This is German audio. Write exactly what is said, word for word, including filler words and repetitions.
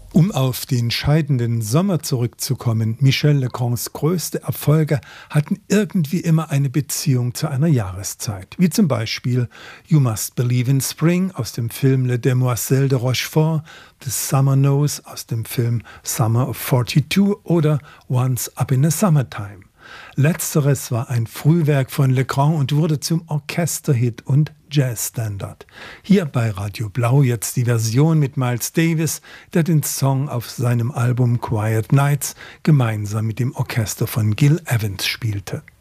Um auf den scheidenden Sommer zurückzukommen, Michel Legrands größte Erfolge hatten irgendwie immer eine Beziehung zu einer Jahreszeit. Wie zum Beispiel You Must Believe in Spring aus dem Film Les Demoiselles de Rochefort, The Summer Knows aus dem Film Summer of forty-two oder Once Up in the Summertime. Letzteres war ein Frühwerk von Legrand und wurde zum Orchesterhit und Jazzstandard. Hier bei Radio Blau jetzt die Version mit Miles Davis, der den Song auf seinem Album Quiet Nights gemeinsam mit dem Orchester von Gil Evans spielte.